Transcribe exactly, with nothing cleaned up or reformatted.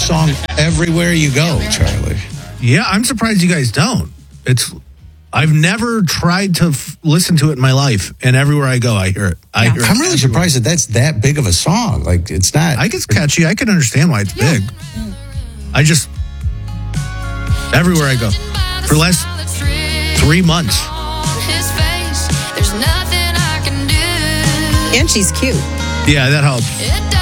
this song everywhere you go, Charlie. Yeah, I'm surprised you guys don't. It's I've never tried to f- listen to it in my life, and everywhere I go, I hear it. I yeah. hear it I'm really everywhere. surprised that that's that big of a song. Like, it's not. I think it's catchy. I can understand why it's yeah. big. I just everywhere I go for the last three months. And she's cute. Yeah, that helps.